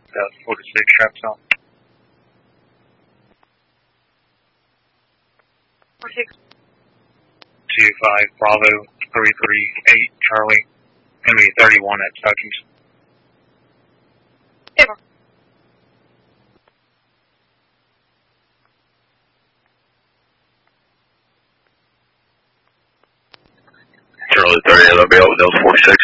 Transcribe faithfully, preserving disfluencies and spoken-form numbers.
Delta forty-six, traps on. forty-six. two five, Bravo, three three eight, Charlie, enemy thirty-one at Stuckey's. Ever. Charlie thirty, L B L, Delta forty-six.